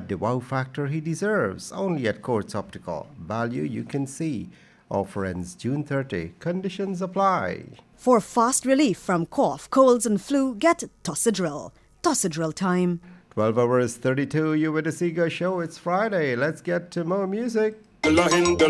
at the wow factor he deserves. Only at Courts Optical. Value you can see. Offer ends June 30. Conditions apply. For fast relief from cough, colds, and flu, get Tossidril. Tossidril time. 12 hours 32. You with the Seagull Show. It's Friday. Let's get to more music.